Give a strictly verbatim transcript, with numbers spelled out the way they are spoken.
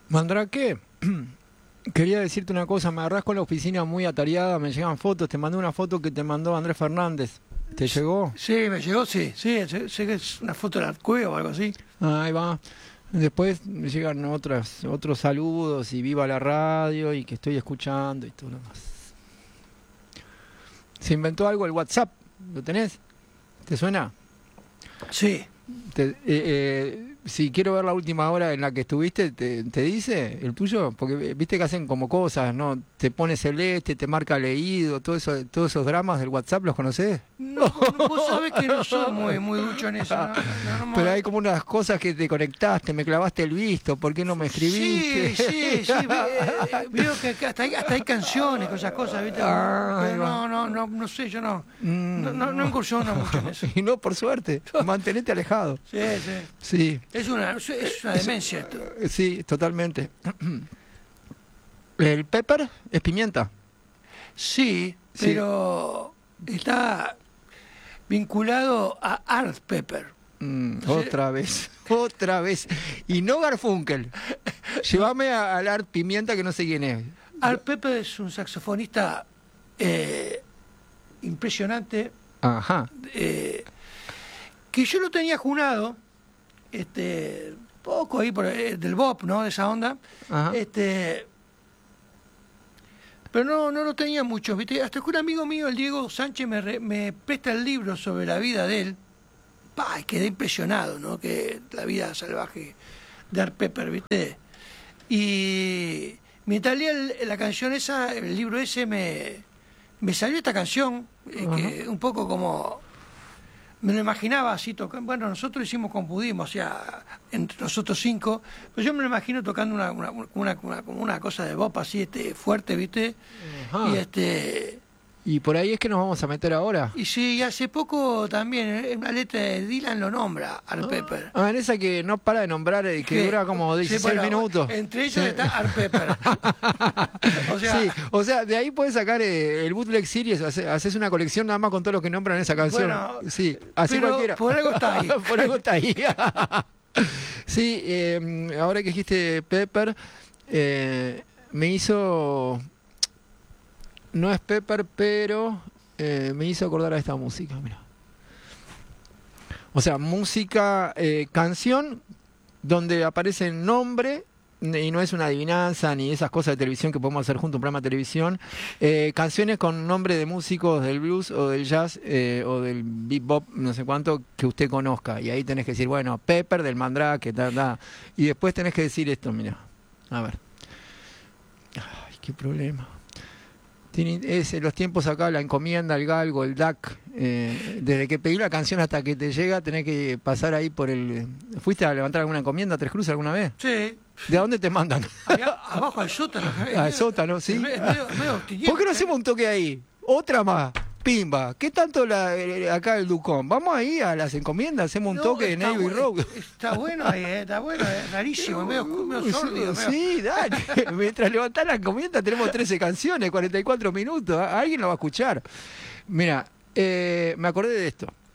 Mandrake, quería decirte una cosa, me agarrás con la oficina muy atareada, me llegan fotos, te mandé una foto que te mandó Andrés Fernández. ¿Te llegó? Sí, me llegó, sí, sí, sé, sé que es una foto de la cueva o algo así. Ah, ahí va. Después me llegan otras, otros saludos y viva la radio y que estoy escuchando y todo lo demás. Se inventó algo el WhatsApp, ¿lo tenés? ¿Te suena? Sí. Te, eh, eh, si quiero ver la última hora en la que estuviste, te, te dice el tuyo, porque viste que hacen como cosas, ¿no? Te pone celeste, te marca leído, todo eso, todos esos dramas del WhatsApp, ¿los conocés? No, no, vos sabés que no soy muy, muy ducho en eso. No, no, no, Pero hay como unas cosas que te conectaste, me clavaste el visto, ¿por qué no me escribiste? Sí, sí, sí, ve- veo que hasta hay, hasta hay canciones, esas cosas, ¿viste? Ah, ahí Pero va. no, no, no, no sé, yo no, Mm. no, no, no incursiono mucho en eso. Y no, por suerte, mantenete alejado. Sí, sí. Sí, Es una, es una demencia esto. sí, totalmente. ¿El pepper es pimienta? Sí, Sí. pero está vinculado a Art Pepper. Mm, Sí. otra vez, otra vez. Y no Garfunkel. Llévame a, al Art Pimienta que no sé quién es. Art Pepper es un saxofonista eh, impresionante, Ajá. eh, que yo lo tenía junado, este, poco ahí por, eh, del bop, ¿no? De esa onda. Ajá. Este, pero no, no lo tenía mucho, ¿viste? Hasta que un amigo mío, el Diego Sánchez, me, re- me presta el libro sobre la vida de él. Pa, y quedé impresionado, ¿no? Que la vida salvaje de Art Pepper, ¿viste? Y mientras leía el- la canción esa, el libro ese, me, me salió esta canción, eh, que un poco como... Me lo imaginaba así tocando. Bueno, nosotros hicimos con Pudimos, o sea, entre nosotros cinco, pero yo me lo imagino tocando una, una, una, una, como una cosa de bop así, este, fuerte, ¿viste? Ajá. Y este... Y por ahí es que nos vamos a meter ahora. Y sí, hace poco también, en una letra de Dylan lo nombra, Art Pepper. Ah, en esa que no para de nombrar, eh, que Que- dura como sí, dieciséis bueno, minutos. Entre ellos Sí. está Art Pepper. O sea, sí, o sea, de ahí puedes sacar eh, el bootleg series, hace- haces una colección nada más con todos los que nombran esa canción. Bueno, sí, así pero cualquiera. por algo está ahí. Por algo está ahí. sí, eh, ahora que dijiste Pepper, eh, me hizo... No es Pepper, pero eh, me hizo acordar a esta música, mira. O sea, música, eh, canción donde aparece el nombre y no es una adivinanza ni esas cosas de televisión que podemos hacer junto a un programa de televisión. Eh, canciones con nombre de músicos del blues o del jazz eh, o del bebop, no sé cuánto, que usted conozca. Y ahí tenés que decir, bueno, Pepper del Mandrake, ta, ta. Y después tenés que decir esto, mira. A ver. Ay, qué problema. Tiene- Es en los tiempos acá, la encomienda, el galgo, el D A C. Eh, desde que pedí la canción hasta que te llega, tenés que pasar ahí por el... ¿Fuiste a levantar alguna encomienda a Tres Cruces alguna vez? sí, ¿De dónde te mandan? allá abajo al sótano. Al sótano, sí. Es medio- medio- medio tiniebla, ¿Por qué no ¿eh? hacemos un toque ahí? Otra más. Pimba. ¿Qué tanto la, eh, acá el Ducón? Vamos ahí a las encomiendas, hacemos un No, toque de está Navy bu- Road. Está bueno ahí, eh, está bueno, es rarísimo, medio, medio sórdido. medio- Sí, dale. Mientras levantás la encomienda tenemos trece canciones, cuarenta y cuatro minutos. ¿A- Alguien lo va a escuchar. Mira, eh, me acordé de esto.